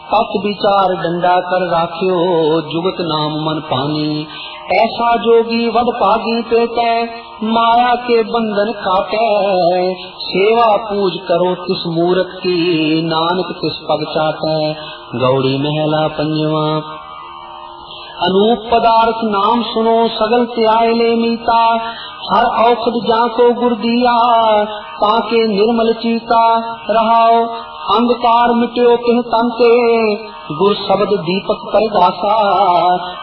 तत् विचार डंडा कर राख्यो, जुगत नाम मन पानी। ऐसा जोगी वड पागी पेटे, माया के बंधन काटे। सेवा पूज करो तिस मूरत की, नानक तिस पग चाटे। गौड़ी महला पंजवा। अनूप पदार्थ नाम सुनो, सगल त्याय ले मीता। हर औषध जाको गुर दिया, ताके निर्मल चीता। रहाओ अंधकार मिट्यो तिह तन ते, गुर शब्द दीपक पर गासा।